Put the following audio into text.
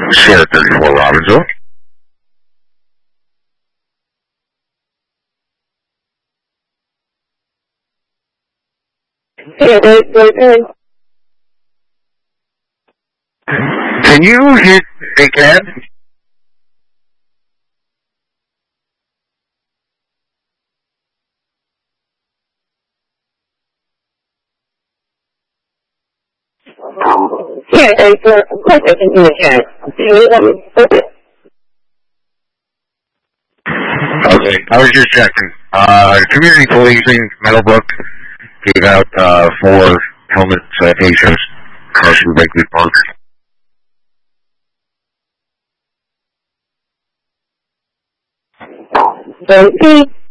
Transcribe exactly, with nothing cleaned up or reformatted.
Sierra thirty-four Robbinsville. Yeah, they, they, they. Can you hit a cab? Yeah, they, of course I can do a chat. Do you want me to put it? Okay, I was just checking. Uh, community policing, Meadowbrook, gave out, uh, four helmet citations, crossing Brinkley Park. So, see,